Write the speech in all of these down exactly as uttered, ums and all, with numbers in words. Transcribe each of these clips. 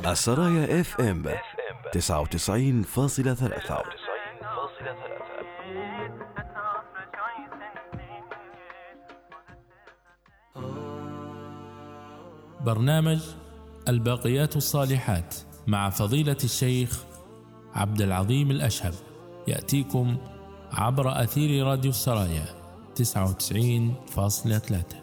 السرايا اف ام تسعة وتسعين فاصلة ثلاثة. برنامج الباقيات الصالحات مع فضيلة الشيخ عبد العظيم الأشهب يأتيكم عبر أثير راديو السرايا تسعة وتسعين فاصلة ثلاثة.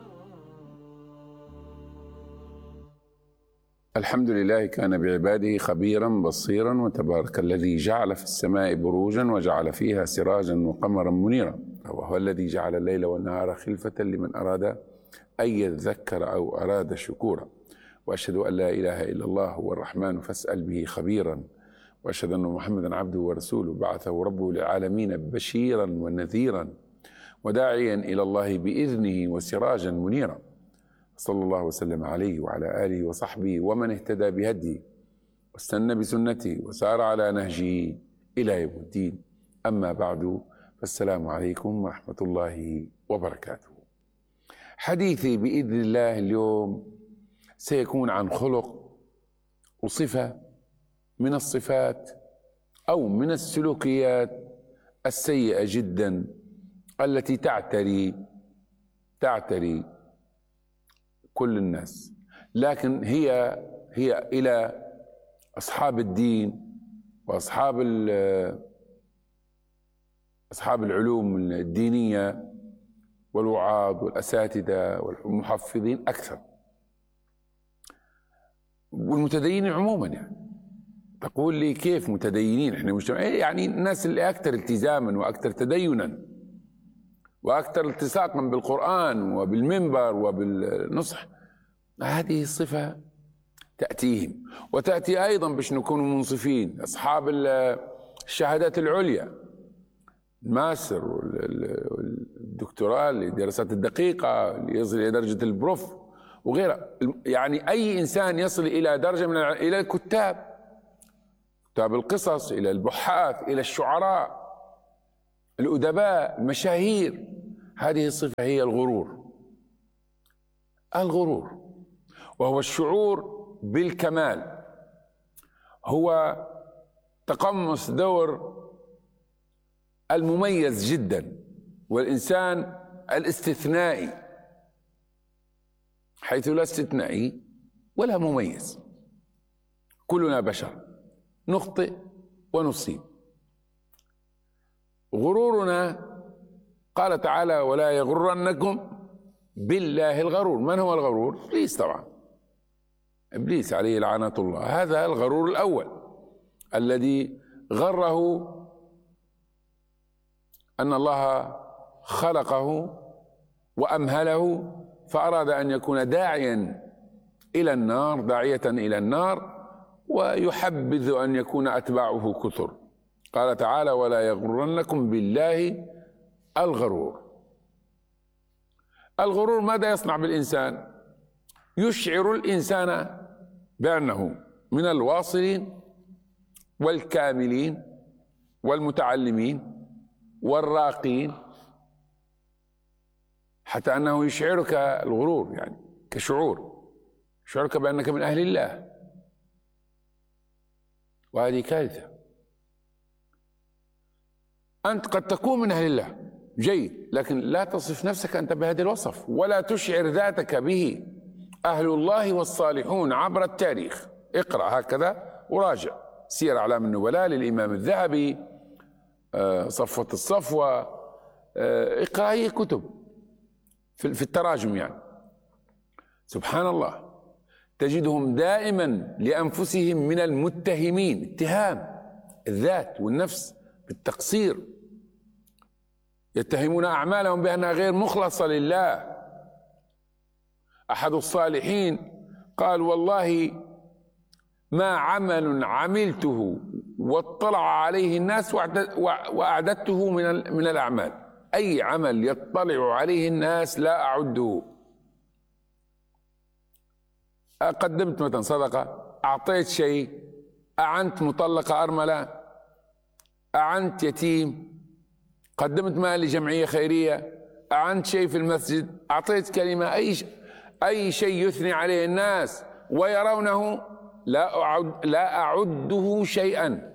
الحمد لله كان بعباده خبيرا بصيرا، وتبارك الذي جعل في السماء بروجا وجعل فيها سراجا وقمرا منيرا، وهو الذي جعل الليل والنهار خلفة لمن أراد أن يذكر أو أراد شكورا. وأشهد أن لا إله إلا الله هو الرحمن فاسأل به خبيرا، وأشهد أن محمدا عبده ورسوله بعثه ربه للعالمين بشيرا ونذيرا وداعيا إلى الله بإذنه وسراجا منيرا. صلى الله وسلم عليه وعلى آله وصحبه ومن اهتدى بهديه واستنى بسنته وسار على نهجه إلى يوم الدين. أما بعد، فالسلام عليكم ورحمة الله وبركاته. حديثي بإذن الله اليوم سيكون عن خلق وصفة من الصفات أو من السلوكيات السيئة جدا التي تعتري تعتري كل الناس، لكن هي هي إلى أصحاب الدين وأصحاب أصحاب العلوم الدينية والوعاظ والأساتذة والمحفظين أكثر، والمتدينين عموما. يعني تقول لي كيف متدينين؟ احنا مجتمع يعني الناس اللي أكثر التزاما وأكثر تدينا وأكثر التصاقا بالقرآن وبالمنبر وبالنصح. هذه الصفة تأتيهم، وتأتي أيضا باش نكونوا منصفين أصحاب الشهادات العليا، الماستر والدكتوراه للدراسات الدقيقة اللي يصل إلى درجة البروف وغيرها. يعني أي إنسان يصل إلى درجة من إلى الكتاب، كتاب القصص، إلى البحاث، إلى الشعراء، الأدباء، المشاهير. هذه الصفة هي الغرور. الغرور وهو الشعور بالكمال، هو تقمص دور المميز جدا والإنسان الاستثنائي، حيث لا استثنائي ولا مميز. كلنا بشر نخطئ ونصيب. غرورنا قال تعالى: ولا يغرنكم بالله الغرور. من هو الغرور؟ إبليس طبعا، إبليس عليه لعنة الله. هذا الغرور الأول الذي غره أن الله خلقه وأمهله، فأراد أن يكون داعيا إلى النار، داعية إلى النار، ويحبذ أن يكون أتباعه كثر. قال تعالى: ولا يغرنكم بالله الغرور. الغرور ماذا يصنع بالإنسان؟ يشعر الإنسان بأنه من الواصلين والكاملين والمتعلمين والراقين، حتى أنه يشعرك الغرور يعني كشعور، يشعرك بأنك من أهل الله، وهذه كارثة. أنت قد تكون من أهل الله جيد، لكن لا تصف نفسك أنت بهذا الوصف، ولا تشعر ذاتك به. أهل الله والصالحون عبر التاريخ، اقرأ هكذا وراجع سير أعلام النبلاء للإمام الذهبي، صفوة الصفوة، اقرأ أي كتب في التراجم. يعني سبحان الله، تجدهم دائما لأنفسهم من المتهمين، اتهام الذات والنفس بالتقصير، يتهمون أعمالهم بأنها غير مخلصة لله. أحد الصالحين قال: والله ما عمل عملته واطلع عليه الناس وأعددته من من الأعمال. أي عمل يطلع عليه الناس لا أعده. قدمت مثلا صدقة، أعطيت شيء، أعنت مطلقة أرملة، أعنت يتيم، قدمت مال لجمعية خيرية، أعنت شيء في المسجد، أعطيت كلمة، أي أي شيء يثني عليه الناس ويرونه لا أعد لا أعده شيئا،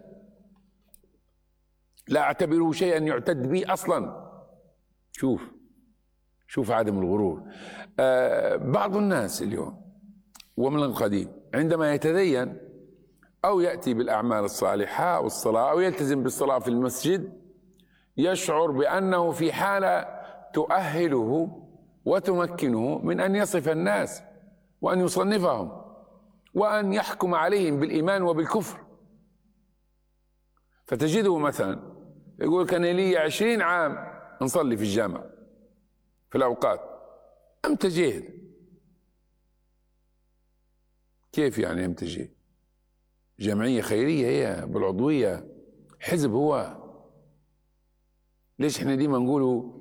لا أعتبره شيئا يعتد به أصلا. شوف شوف عدم الغرور. آه بعض الناس اليوم ومن القديم عندما يتدين أو يأتي بالأعمال الصالحة والصلاة أو يلتزم بالصلاة في المسجد يشعر بأنه في حالة تؤهله وتمكنه من أن يصف الناس وأن يصنفهم وأن يحكم عليهم بالإيمان وبالكفر. فتجده مثلا يقول كان لي عشرين عام نصلي في الجامع في الأوقات، أمتى جيد؟ كيف يعني أمتى جيد؟ جمعية خيرية هي بالعضوية، حزب هو. ليش احنا ديما نقولوا،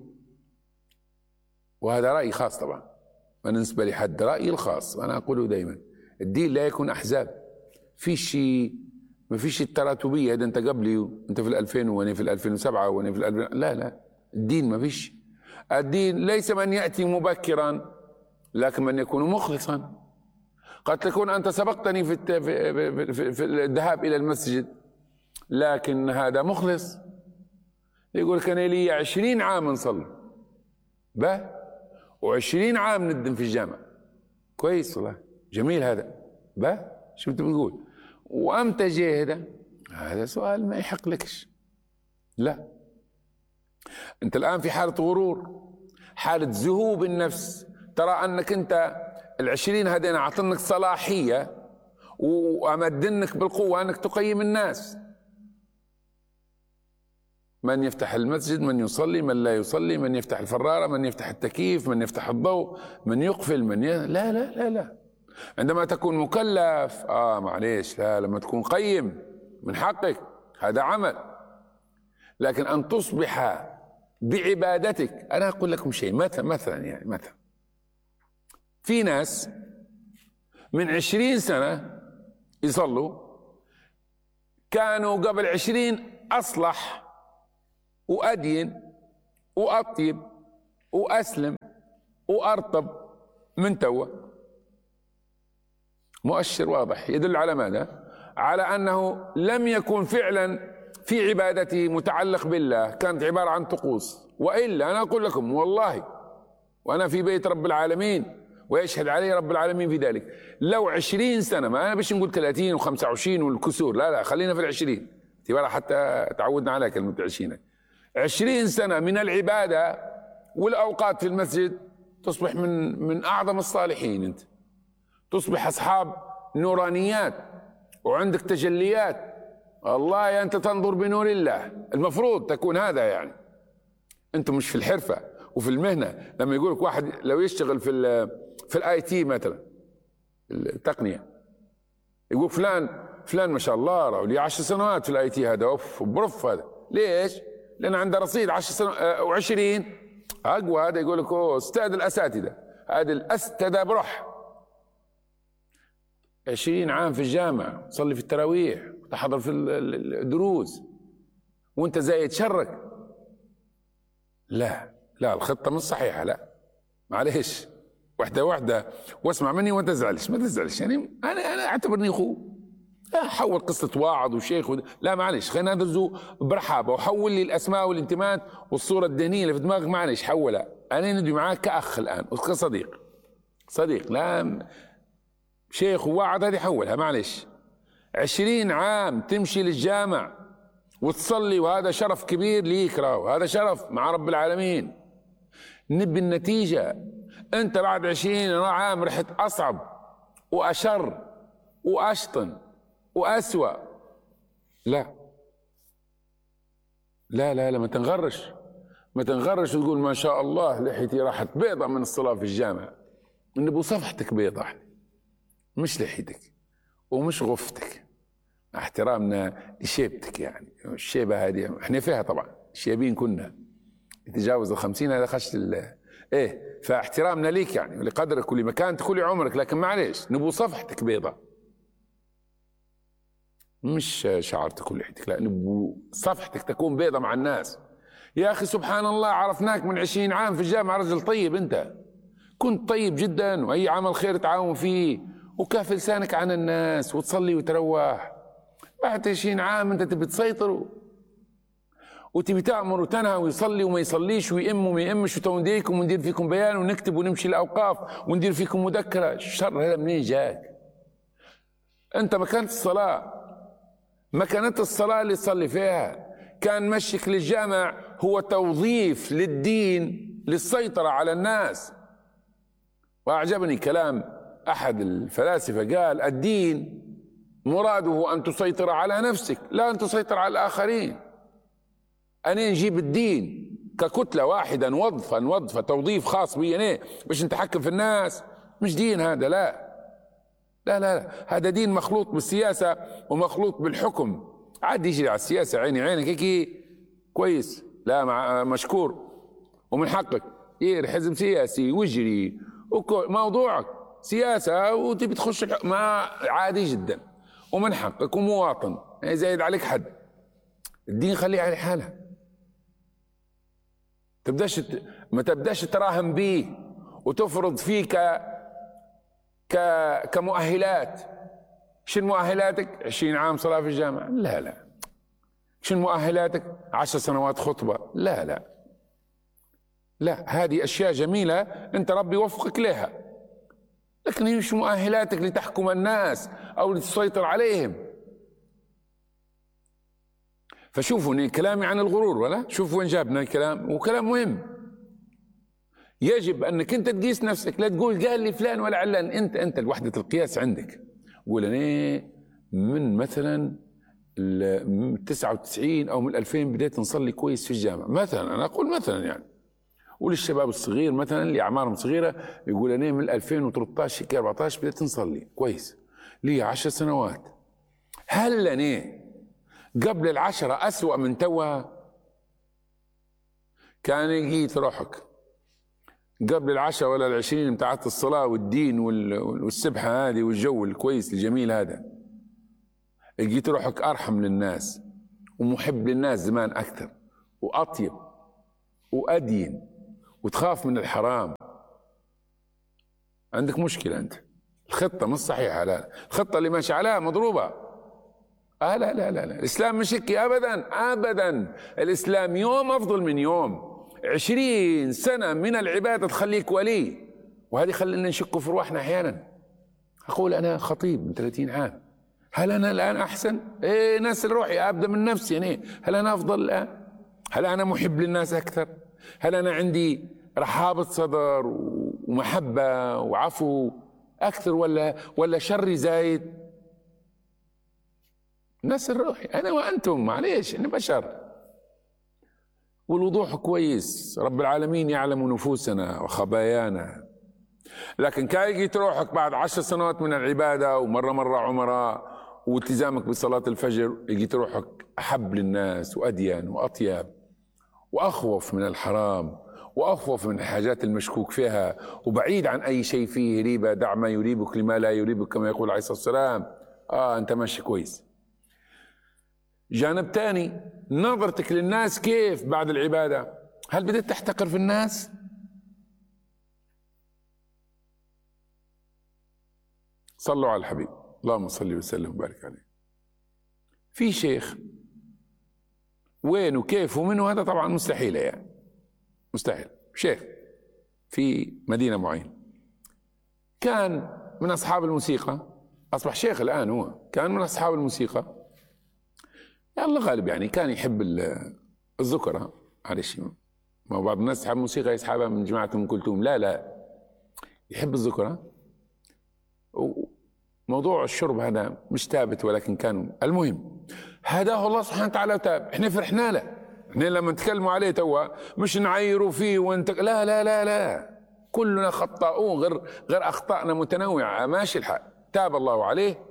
وهذا رأيي خاص طبعا ما ننسبة لحد، رأيي الخاص أنا أقوله دايما، الدين لا يكون أحزاب. في شيء ما فيش التراتبية، هذا أنت قبلي وأنت في الألفين وأنا في الألفين وسبعة وأنا في الألفين، لا لا، الدين ما فيش. الدين ليس من يأتي مبكرا لكن من يكون مخلصا. قد تكون أنت سبقتني في في في, في الذهاب إلى المسجد لكن هذا مخلص. يقول كان لي عشرين عام نصلي به وعشرين عام ندم في الجامع، كويس والله جميل هذا به، شو انت بتقول؟ وامتى جاي هذا؟ هذا سؤال ما يحق لكش. لا، انت الان في حالة غرور، حالة ذهوب النفس، ترى انك انت العشرين هذين اعطنك صلاحية وامدنك بالقوة انك تقيم الناس، من يفتح المسجد، من يصلي، من لا يصلي، من يفتح الفرارة، من يفتح التكييف، من يفتح الضوء، من يقفل، من ي... لا لا لا لا. عندما تكون مكلف اه معليش، لا، لما تكون قيم من حقك، هذا عمل. لكن ان تصبح بعبادتك، انا اقول لكم شيء، مثلا مثلا يعني مثلا في ناس من عشرين سنة يصلوا، كانوا قبل عشرين اصلح وأدين وأطيب وأسلم وأرطب من توا. مؤشر واضح يدل على ماذا؟ على أنه لم يكن فعلا في عبادته متعلق بالله، كانت عبارة عن طقوس. وإلا أنا أقول لكم والله، وأنا في بيت رب العالمين ويشهد عليه رب العالمين في ذلك، لو عشرين سنة، ما أنا بش نقول ثلاثين وخمسة وعشرين والكسور، لا لا، خلينا في العشرين اعتبار حتى تعودنا على كلمة عشرين. عشرين سنة من العبادة والأوقات في المسجد، تصبح من من أعظم الصالحين. أنت تصبح أصحاب نورانيات وعندك تجليات، والله أنت تنظر بنور الله. المفروض تكون هذا يعني. أنتم مش في الحرفة وفي المهنة، لما يقولك واحد لو يشتغل في ال في الاي تي مثلا، التقنية، يقول فلان فلان ما شاء الله راهو لي عشر سنوات في الاي تي، هذا اوف برف. هذا ليش؟ لأن عنده رصيد عشر سنوات وعشرين أقوى. هذا يقول لك أوه أستاذ الأساتذة، هذا الأستاذ بروح. عشرين عام في الجامعة، تصلي في التراويح وتحضر في الدروس وأنت زايد شرك. لا لا، الخطة مش صحيحة. لا معليش، واحدة واحدة، واسمع مني وما تزعلش، ما تزعلش يعني. أنا أنا أعتبرني أخوه، لا حول قصة واعظ وشيخ و... لا معلش، خلينا ندرسوا برحابة، وحول لي الأسماء والانتماءات والصورة الذهنية اللي في دماغك، معلش حولها. أنا ندوي معاك كأخ الآن وكصديق، صديق، لا شيخ وواعظ، هذه حولها معلش. عشرين عام تمشي للجامع وتصلي، وهذا شرف كبير ليك، راهو هذا شرف مع رب العالمين. نبي النتيجة. أنت بعد عشرين عام رحت أصعب وأشر وأشطن وأسوأ. لا لا لا لا، ما تنغرش، ما تنغرش وتقول ما شاء الله لحيتي راحت بيضة من الصلاة في الجامع. نبو صفحتك بيضة، مش لحيتك ومش غفتك، احترامنا لشيبتك. يعني الشيبة هذه احنا فيها طبعا، الشيبين كنا يتجاوز الخمسين، هذا خشت ايه، فاحترامنا ليك يعني ولقدرك ولمكانتك ولعمرك، لكن معليش نبو صفحتك بيضة، مش شعرتك ولحيتك، لا، نبو صفحتك تكون بيضة مع الناس. يا أخي سبحان الله، عرفناك من عشرين عام في الجامعة رجل طيب، أنت كنت طيب جدا، وأي عمل خير تعاون فيه وكاف لسانك عن الناس وتصلي وتروح. بعد عشرين عام انت تبي تسيطر وتبي تأمر وتنهى ويصلي وما يصليش ويئم وما يئمش وتونديكم وندير فيكم بيان ونكتب ونمشي الأوقاف وندير فيكم مذكرة. الشر هذا منين جاك؟ انت مكانت الصلاة، مكانت الصلاة اللي تصلي فيها. كان مشيك للجامع هو توظيف للدين للسيطرة على الناس. وأعجبني كلام أحد الفلاسفة قال الدين مراده أن تسيطر على نفسك لا أن تسيطر على الآخرين. أنا نجيب الدين ككتلة واحدة نوظفها نوظفها توظيف خاص بي أنا باش نتحكم في الناس، مش دين هذا. لا لا لا, لا. هذا دين مخلوط بالسياسة ومخلوط بالحكم. عاد يجري على السياسة عيني عينك هيك كويس، لا مع مشكور ومن حقك ير حزب سياسي ويجري موضوعك سياسة وتبي تخش الحكم ما عادي جدا ومن حقك ومواطن زايد عليك حد. الدين خليه على حاله، تبداش ما تبداش تراهن به وتفرض فيه ك ك كمؤهلات. شنو مؤهلاتك؟ عشرين عام صلاة في الجامعة؟ لا لا. شنو مؤهلاتك؟ عشر سنوات خطبة؟ لا لا لا. هذه أشياء جميلة أنت ربي يوفقك لها، لكن هي مش مؤهلاتك لتحكم الناس أو لتسيطر عليهم. فشوفوا كلامي عن الغرور ولا شوفوا وين جابنا الكلام، وكلام مهم. يجب أنك أنت تقيس نفسك، لا تقول قال لي فلان ولا علان. أنت أنت الوحدة القياس عندك. قول أنا من مثلا تسعة وتسعين أو من ألفين بديت نصلي كويس في الجامعة مثلا. أنا أقول مثلا يعني. وللشباب الصغير مثلا اللي أعمارهم صغيرة يقول أنا من ألفين وثلاثة عشر كي أربعة عشر بديت نصلي كويس لي عشر سنوات. هل أنا قبل العشرة أسوأ من توا؟ كان يجيت روحك قبل العشرة ولا العشرين بتاعت الصلاة والدين والسبحة هذه والجو الكويس الجميل هذا، جيت روحك أرحم للناس ومحب للناس زمان أكثر وأطيب وأدين وتخاف من الحرام. عندك مشكلة أنت، الخطة مش صحيحة. لا الخطة اللي ماشي عليها مضروبة. آه لا لا لا لا. الإسلام مش هيك أبدا أبدا. الإسلام يوم أفضل من يوم. عشرين سنة من العبادة تخليك ولي، وهذه خلينا نشك في رواحنا أحيانا. أقول أنا خطيب من ثلاثين عام، هل أنا الآن أحسن؟ إيه ناس روحي أبدأ من نفسي يعني. هل أنا أفضل الآن؟ هل أنا محب للناس أكثر؟ هل أنا عندي رحابة صدر ومحبة وعفو أكثر ولا ولا شري زايد؟ ناس الروحي أنا وأنتم معليش أنا بشر. والوضوح كويس، رب العالمين يعلم نفوسنا وخبايانا. لكن كاي جيت روحك بعد عشر سنوات من العبادة ومرة مرة عمراء والتزامك بصلاة الفجر، جيت روحك أحب للناس وأدين وأطيب وأخوف من الحرام وأخوف من الحاجات المشكوك فيها وبعيد عن أي شيء فيه ريبة. دع ما يريبك لما لا يريبك كما يقول عليه الصلاة والسلام. آه أنت ماشي كويس. جانب تاني، نظرتك للناس كيف بعد العبادة؟ هل بدأت تحتقر في الناس؟ صلوا على الحبيب اللهم صل وسلم وبارك عليه. في شيخ وين وكيف ومنه هذا طبعا مستحيل يعني مستحيل. شيخ في مدينة معينة كان من أصحاب الموسيقى، أصبح شيخ الآن، هو كان من أصحاب الموسيقى الله غالب يعني. كان يحب الذكرى معلش، ما بعض الناس يسحب موسيقى يسحبها من جماعة أم كلثوم، لا لا يحب الذكرى. موضوع الشرب هذا مش ثابت ولكن كانوا المهم هداه الله سبحانه وتعالى وتاب. احنا فرحنا له، احنا لما نتكلموا عليه توا مش نعيروا فيه وانت لا لا لا لا كلنا خطاؤون، غير غير اخطائنا متنوعه ماشي الحال. تاب الله عليه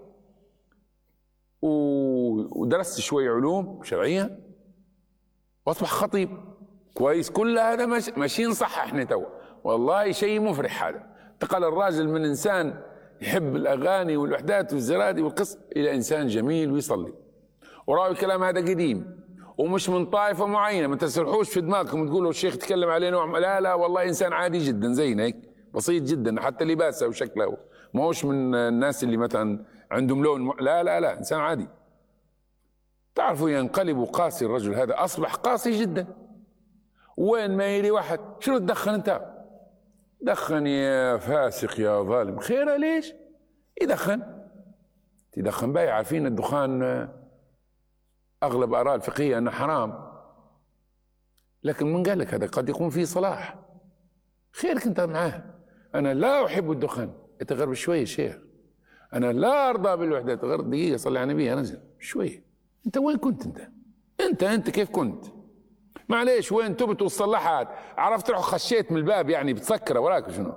ودرست شوي علوم شرعيه واصبح خطيب كويس. كل هذا ماشيين صح. احنا توا والله شيء مفرح. هذا انتقل الراجل من انسان يحب الاغاني والوحدات والزرادي والقص الى انسان جميل ويصلي. وراوي الكلام هذا قديم ومش من طائفه معينه، ما تسرحوش في دماغكم وتقولوا الشيخ تكلم عليه نوع، لا لا والله انسان عادي جدا زينا هيك بسيط جدا، حتى لباسه وشكله ما هوش من الناس اللي مثلا عندهم لون م... لا لا لا إنسان عادي. تعرفوا ينقلب قاسي الرجل هذا، أصبح قاسي جدا. وين ما يري واحد شنو تدخن أنت؟ دخن يا فاسق يا ظالم. خيره ليش؟ يدخن تدخن باي. عارفين الدخان أغلب آراء الفقهية أنه حرام، لكن من قال لك هذا قد يكون فيه صلاح. خيرك أنت معاه. أنا لا أحب الدخان، اتغرب شوية شيخ. أنا لا أرضى بالوحدة، اتغرب دقيقة صلي على النبي أنزل شوية. أنت وين كنت أنت؟ أنت أنت كيف كنت؟ معليش وين تبت وصلحت؟ عرفت تروح خشيت من الباب يعني بتسكره وراك شنو؟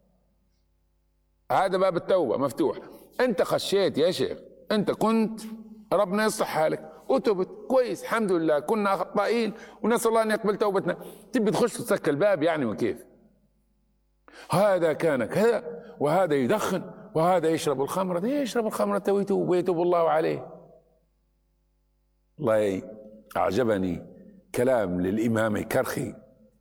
هذا باب التوبة مفتوح. أنت خشيت يا شيخ، أنت كنت ربنا يصلح حالك وتبت كويس الحمد لله، كنا خطائين ونسأل الله أن يقبل توبتنا. تبي تخش تسكر الباب يعني وكيف؟ هذا كان كذا وهذا يدخن وهذا يشرب الخمرة. ده يشرب الخمرة ويتوب ويتوب الله عليه. الله أعجبني كلام للإمام الكرخي.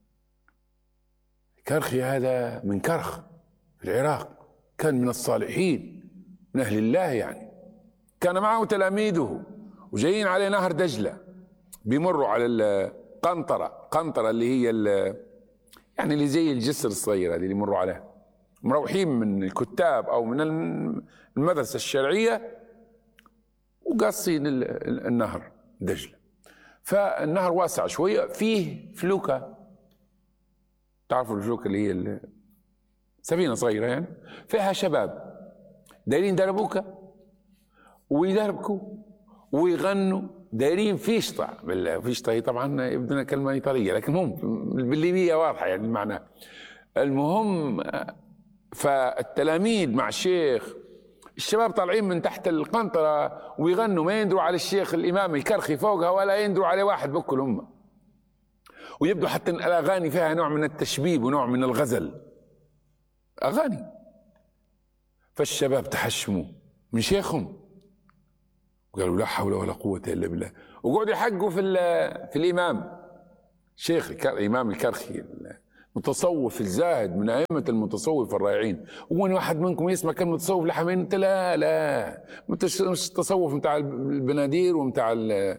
كرخي هذا من كرخ في العراق، كان من الصالحين من أهل الله يعني. كان معه تلاميذه وجايين على نهر دجلة، بيمروا على القنطرة. قنطرة اللي هي يعني اللي زي الجسر الصغيرة اللي يمروا عليها، مروحين من الكتاب أو من المدرسة الشرعية وقاصين النهر دجلة. فالنهر واسع شوية، فيه فلوكة. تعرفوا الفلوكة اللي هي سفينة صغيرة يعني، فيها شباب دايرين دربوكة ويدربكوا ويغنوا، دايرين فيشطة. فيشطة هي طبعا يبدو كلمة إيطالية لكن هم بالليبية واضحة يعني المعنى. المهم فالتلاميذ مع الشيخ، الشباب طالعين من تحت القنطرة ويغنوا، ما يندروا على الشيخ الإمام الكرخي فوقها ولا يندروا على واحد بكل هم. ويبدو حتى الأغاني فيها نوع من التشبيب ونوع من الغزل، أغاني. فالشباب تحشموا من شيخهم وقالوا لا حول ولا قوة إلا بالله، وقعدوا يحقوا في في الإمام شيخ الإمام الكرخي متصوف الزاهد من أئمة المتصوف الرائعين. وين واحد منكم يسمع كلمة تصوف لحمين؟ انت لا لا مش التصوف متاع البنادير ومتاع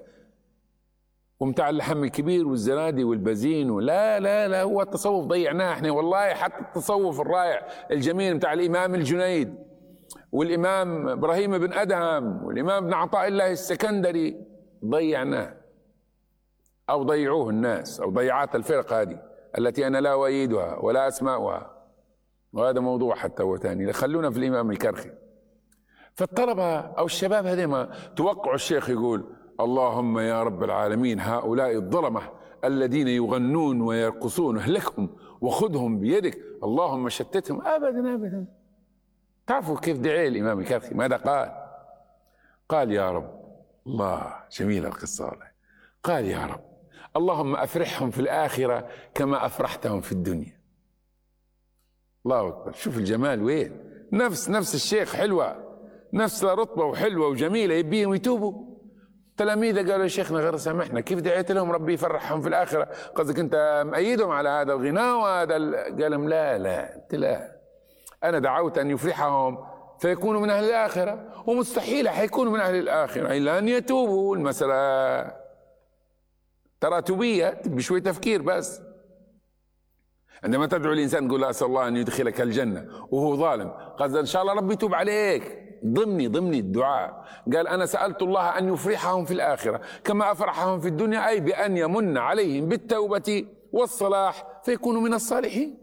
ومتاع اللحم الكبير والزنادي والبزين، ولا لا لا هو التصوف ضيعناه احنا والله. حتى التصوف الرائع الجميل متاع الإمام الجنيد والإمام إبراهيم بن أدهم والإمام ابن عطاء الله السكندري ضيعناه، أو ضيعوه الناس، أو ضيعات الفرق هذه التي أنا لا أؤيدها ولا أسمعها، وهذا موضوع حتى هو ثاني. خلونا في الإمام الكرخي. فالطلبة أو الشباب هذما توقعوا الشيخ يقول اللهم يا رب العالمين هؤلاء الظلمة الذين يغنون ويرقصون اهلكهم وخذهم بيدك اللهم شتتهم. أبدا أبدا. تعرفوا كيف دعي الإمام الكرخي؟ ماذا قال؟ قال يا رب، الله جميلة القصة، قال يا رب اللهم أفرحهم في الآخرة كما أفرحتهم في الدنيا. الله أكبر. شوف الجمال وين. نفس نفس الشيخ حلوة، نفس رطبة وحلوة وجميلة، يبيهم يتوبوا. تلاميذه قالوا يا شيخنا غير سامحنا، كيف دعيت لهم ربي يفرحهم في الآخرة؟ قصدك أنت مأيدهم على هذا الغناء وهذا ال... قال لهم لا لا أنت لا، أنا دعوت أن يفرحهم فيكونوا من أهل الآخرة، ومستحيل حيكونوا من أهل الآخرة إلا أن يتوبوا. المسألة تراتبية بشوي تفكير بس. عندما تدعو الإنسان تقول له أسأل الله أن يدخلك الجنة وهو ظالم، قال إن شاء الله ربي يتوب عليك، ضمني ضمني الدعاء. قال أنا سألت الله أن يفرحهم في الآخرة كما أفرحهم في الدنيا، أي بأن يمن عليهم بالتوبة والصلاح فيكونوا من الصالحين.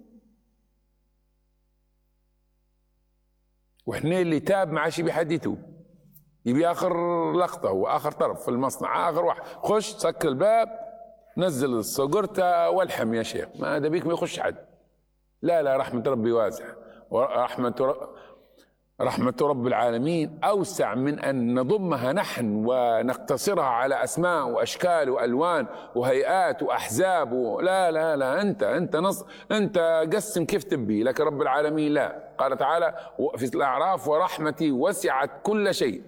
وإحنا اللي تاب ما عادش بيحدثوا، يبي آخر لقطة وآخر طرف في المصنع، آخر واحد خش سكر الباب نزل الصقرته والحم يا شيخ، ما هذا بيك ما يخش حد. لا لا رحمة ربي واسعة، ورحمة رحمة رب العالمين أوسع من أن نضمها نحن ونقتصرها على أسماء وأشكال وألوان وهيئات وأحزاب و... لا لا لا أنت أنت نص أنت قسم كيف تبي، لكن رب العالمين لا. قال تعالى في الأعراف ورحمتي وسعت كل شيء.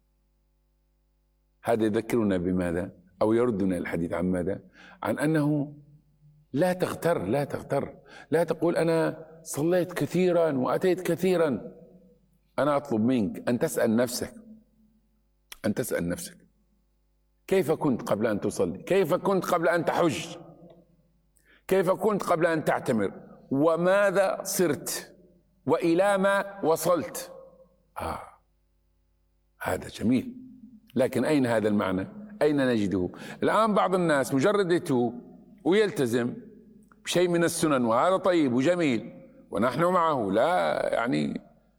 هذا يذكرنا بماذا؟ أو يردنا الحديث عن ماذا؟ عن أنه لا تغتر لا تغتر لا تقول أنا صليت كثيرا وأتيت كثيرا. أنا أطلب منك أن تسأل نفسك أن تسأل نفسك كيف كنت قبل أن تصلي؟ كيف كنت قبل أن تحج؟ كيف كنت قبل أن تعتمر؟ وماذا صرت؟ وإلى ما وصلت؟ آه هذا جميل، لكن أين هذا المعنى؟ أين نجده؟ الآن بعض الناس مجرد يتوب ويلتزم بشيء من السنن وهذا طيب وجميل ونحن معه، لا يعني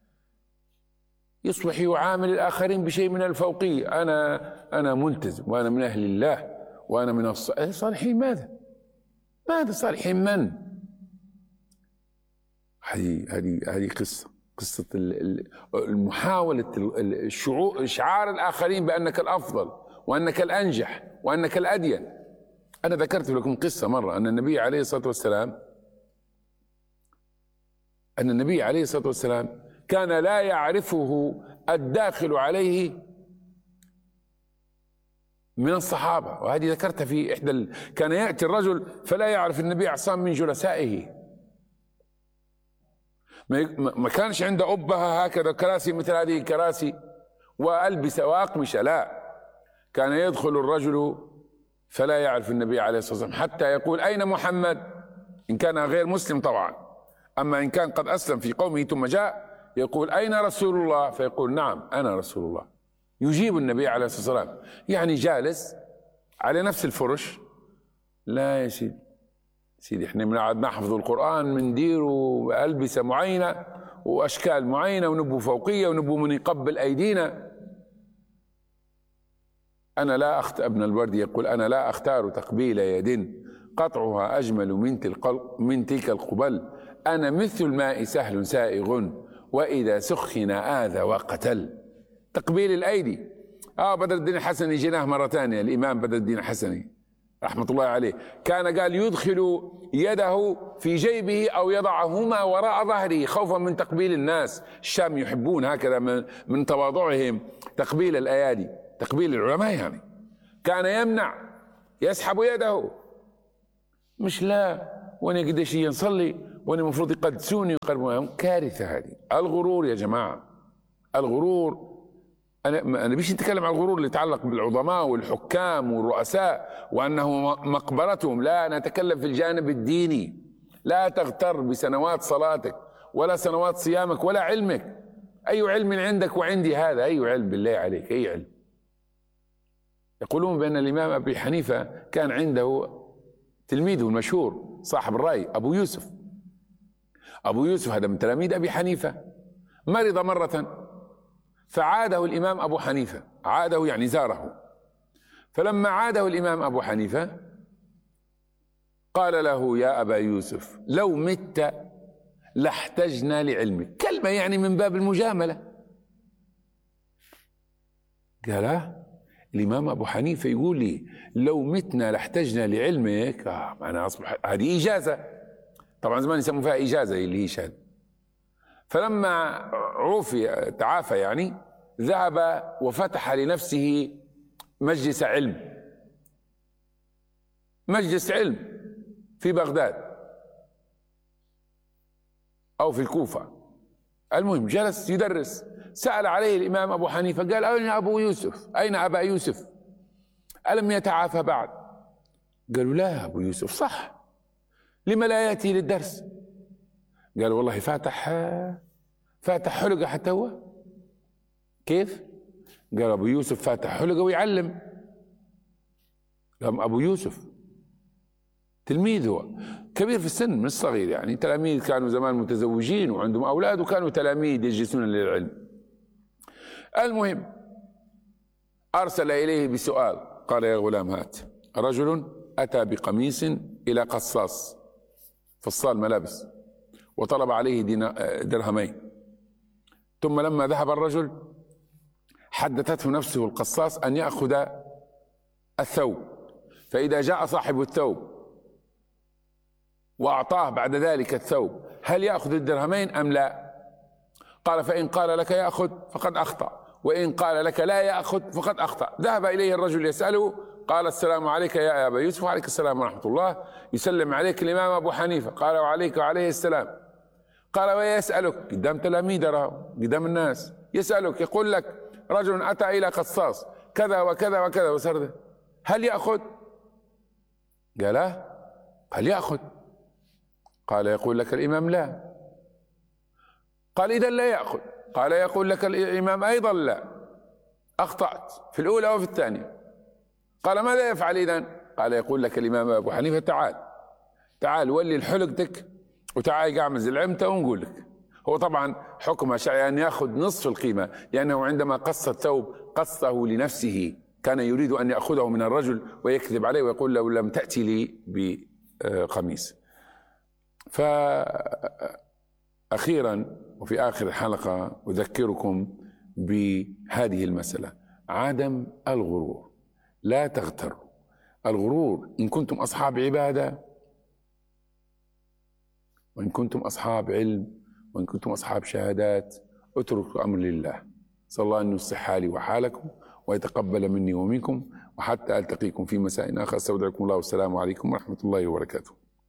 يصبح يعامل الآخرين بشيء من الفوقية. أنا أنا ملتزم وأنا من أهل الله وأنا من الصالحين. ماذا؟ ماذا صالحين من؟ هذه هذه هذه قصة قصة المحاولة الشعور إشعار الآخرين بأنك الأفضل وأنك الأنجح وأنك الأدين. أنا ذكرت لكم قصة مرة أن النبي عليه الصلاة والسلام أن النبي عليه الصلاة والسلام كان لا يعرفه الداخل عليه من الصحابة، وهذه ذكرتها في إحدى ال... كان يأتي الرجل فلا يعرف النبي عصام من جلسائه، ما كانش عنده أبها هكذا كراسي مثل هذه الكراسي وألبسة وأقمشة، لا، كان يدخل الرجل فلا يعرف النبي عليه الصلاة والسلام حتى يقول أين محمد؟ إن كان غير مسلم طبعا، أما إن كان قد أسلم في قومه ثم جاء يقول أين رسول الله؟ فيقول نعم أنا رسول الله. يجيب النبي عليه الصلاة والسلام، يعني جالس على نفس الفرش. لا يا سيدي سيدي احنا بنقعد نحفظ القرآن بنديروا ألبسة معينة وأشكال معينة ونبو فوقية ونبو من يقبل أيدينا. أنا لا أختار، ابن الوردي يقول أنا لا أختار تقبيل يد قطعها أجمل من تلك من تلك القبل، أنا مثل الماء سهل سائغ وإذا سخن آذى وقتل. تقبيل الأيدي. آه بدر الدين الحسني جيناه مرة ثانية، الإمام بدر الدين الحسني رحمة الله عليه كان قال يدخل يده في جيبه أو يضعهما وراء ظهره خوفا من تقبيل الناس. الشام يحبون هكذا من, من تواضعهم تقبيل الأيادي، تقبيل العلماء، يعني كان يمنع يسحب يده. مش لا وانا قديش نصلي وانا المفروض يقدسوني ويقربون، كارثة هذه. الغرور يا جماعة، الغرور. أنا أنا بيش نتكلم عن الغرور اللي يتعلق بالعظماء والحكام والرؤساء وأنه مقبرتهم، لا، نتكلم في الجانب الديني. لا تغتر بسنوات صلاتك ولا سنوات صيامك ولا علمك. أي علم عندك وعندي هذا؟ أي علم بالله عليك؟ أي علم؟ يقولون بأن الإمام أبي حنيفة كان عنده تلميذه المشهور صاحب الرأي أبو يوسف. أبو يوسف هذا من تلاميذ أبي حنيفة، مرض مرة فعاده الإمام أبو حنيفة، عاده يعني زاره. فلما عاده الإمام أبو حنيفة قال له يا أبا يوسف لو مت لاحتجنا لعلمك، كلمة يعني من باب المجاملة. قال آه الإمام أبو حنيفة يقول لي لو متنا لاحتجنا لعلمك، آه أنا أصبح هذه إجازة، طبعا زمان يسموا فيها إجازة اللي هي شهادة. فلما عوفي تعافى يعني ذهب وفتح لنفسه مجلس علم، مجلس علم في بغداد أو في الكوفة، المهم جلس يدرس. سأل عليه الإمام أبو حنيفة قال أين أبو يوسف؟ أين أبا يوسف؟ ألم يتعافى بعد؟ قالوا لا أبو يوسف صح، لما لا يأتي للدرس؟ قال والله فاتح فاتح حلقة حتى هو. كيف؟ قال أبو يوسف فاتح حلقة ويعلم. قام أبو يوسف تلميذ، هو كبير في السن مش صغير، يعني تلاميذ كانوا زمان متزوجين وعندهم أولاد وكانوا تلاميذ يجلسون للعلم. المهم أرسل إليه بسؤال، قال يا غلام هات. رجل أتى بقميص إلى قصاص فصال ملابس وطلب عليه درهمين، ثم لما ذهب الرجل حدثته نفسه القصاص أن يأخذ الثوب، فإذا جاء صاحب الثوب وأعطاه بعد ذلك الثوب هل يأخذ الدرهمين أم لا؟ قال فإن قال لك يأخذ فقد أخطأ، وإن قال لك لا يأخذ فقد أخطأ. ذهب إليه الرجل يسأله، قال السلام عليك يا أبا يوسف. وعليك السلام ورحمة الله. يسلم عليك الإمام أبو حنيفة. قال وعليك وعليه السلام. قال ويسألك قدام تلاميذه قدام الناس، يسألك يقول لك رجل أتى إلى قصاص كذا وكذا وكذا وسرده، هل يأخذ؟ قال لا. قال يأخذ. قال يقول لك الإمام لا. قال إذا لا يأخذ. قال يقول لك الإمام أيضا لا، أخطأت في الأولى وفي الثانية. قال ماذا يفعل إذن؟ قال يقول لك الإمام أبو حنيفة تعال تعال ولي الحلقتك وتعال اعمل زلعمته ونقول لك. هو طبعا حكم شرعي أن يأخذ نصف القيمة، لأنه عندما قص الثوب قصه لنفسه، كان يريد أن يأخذه من الرجل ويكذب عليه ويقول له لم تأتي لي بقميص. فأخيرا وفي آخر الحلقة أذكركم بهذه المسألة، عدم الغرور. لا تغتروا. الغرور إن كنتم أصحاب عبادة، وإن كنتم أصحاب علم، وإن كنتم أصحاب شهادات، اتركوا الأمر لله. صلى الله أن يصلح حالي وحالكم ويتقبل مني ومنكم، وحتى ألتقيكم في مساء آخر استودعكم الله والسلام عليكم ورحمة الله وبركاته.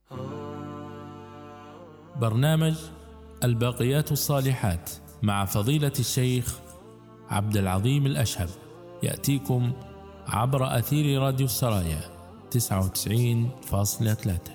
برنامج الباقيات الصالحات مع فضيلة الشيخ عبد العظيم الأشهب يأتيكم عبر أثير راديو السرايا تسعة وتسعين فاصلة ثلاثة.